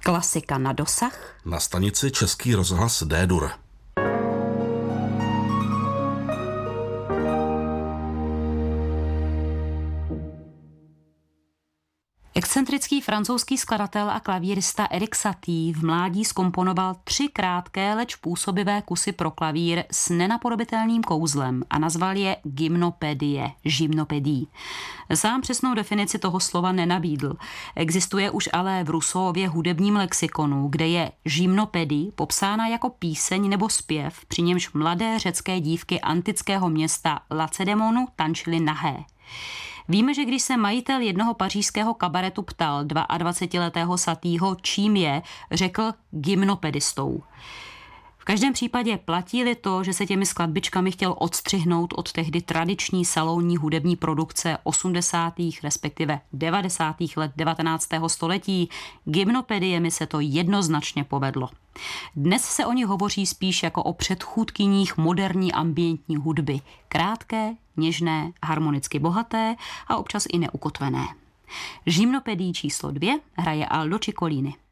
Klasika na dosah. Na stanici Český rozhlas D-dur. Excentrický francouzský skladatel a klavírista Erik Satie v mládí zkomponoval 3 krátké, leč působivé kusy pro klavír s nenapodobitelným kouzlem a nazval je gymnopédie. Sám přesnou definici toho slova nenabídl. Existuje už ale v Rousseauově hudebním lexikonu, kde je gymnopédie popsána jako píseň nebo zpěv, při němž mladé řecké dívky antického města Lacedemonu tančily nahé. Víme, že když se majitel jednoho pařížského kabaretu ptal 22letého Satieho, čím je, řekl gymnopedistou. V každém případě platí-li to, že se těmi skladbičkami chtěl odstřihnout od tehdy tradiční salonní hudební produkce 80. respektive 90. let 19. století, gymnopediemi se to jednoznačně povedlo. Dnes se o nich hovoří spíš jako o předchůdkyních moderní ambientní hudby. Krátké, něžné, harmonicky bohaté a občas i neukotvené. Gymnopédii číslo 2 hraje Aldo Ciccolini.